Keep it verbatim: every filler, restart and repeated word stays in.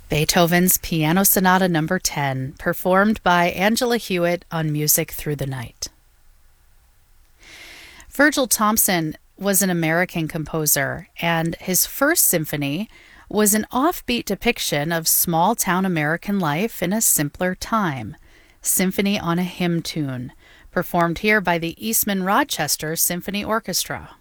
Beethoven's Piano Sonata Number ten, performed by Angela Hewitt on Music Through the Night. Virgil Thomson was an American composer, and his first symphony was an offbeat depiction of small-town American life in a simpler time, Symphony on a Hymn Tune, performed here by the Eastman Rochester Symphony Orchestra.